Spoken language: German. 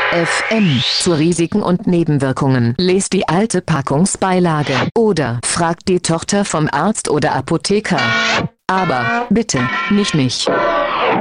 FM zu Risiken und Nebenwirkungen. Lest die alte Packungsbeilage oder fragt die Tochter vom Arzt oder Apotheker. Aber bitte nicht mich.